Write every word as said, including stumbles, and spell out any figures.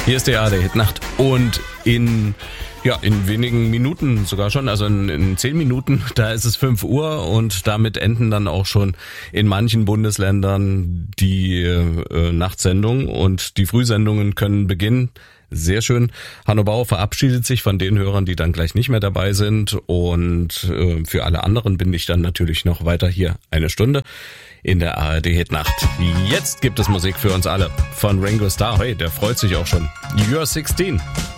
Hier ist die A R D Hitnacht und in ja in wenigen Minuten sogar schon, also in, in zehn Minuten, da ist es fünf Uhr und damit enden dann auch schon in manchen Bundesländern die äh, Nachtsendungen und die Frühsendungen können beginnen. Sehr schön. Hanno Bauer verabschiedet sich von den Hörern, die dann gleich nicht mehr dabei sind und äh, für alle anderen bin ich dann natürlich noch weiter hier eine Stunde in der A R D Hitnacht. Jetzt gibt es Musik für uns alle von Ringo Starr. Hey, der freut sich auch schon. You're sixteen.